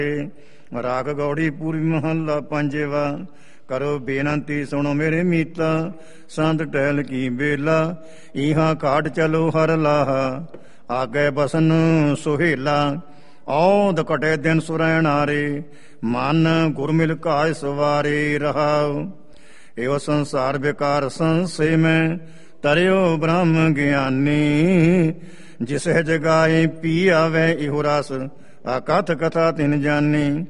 ਰਾਗ ਗੌੜੀ ਪੂਰੀ ਮਹੱਲਾ ਪੰਜਵਾ। ਕਰੋ ਬੇਨੰਤੀ ਸੁਣੋ ਮੇਰੇ ਮੀਤਾ, ਸੰਤ ਟਹਿਲ ਕੀ ਬੇਲਾ। ਇਹਾਂ ਘਾਟ ਚਲੋ ਹਰ ਲਾਹਾ, ਆਗੇ ਬਸਨ ਸੁਹੇਲਾ। ਔਦ ਕਟੇ ਦਿਨ ਸੁਰੈਣਾਰੇ, ਮਨ ਗੁਰ ਮਿਲ ਕਾਜ ਸਵਾਰੇ ਰਹਾਉ। ਇਹੋ ਸੰਸਾਰ ਬੇਕਾਰ ਸੰਸੇ ਮੈਂ, ਤਰਿਓ ਬ੍ਰਹਮ ਗਿਆਨੀ। ਜਿਸ ਜਗਾਏ ਪੀ ਆਵੇ ਇਹੋ ਰਸ, ਆਕਥ ਕਥਾ ਤਿਨ ਜਾਨੀ।